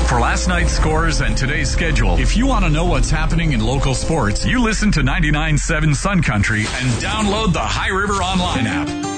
For last night's scores and today's schedule, if you want to know what's happening in local sports, you listen to 99.7 Sun Country and download the High River Online app.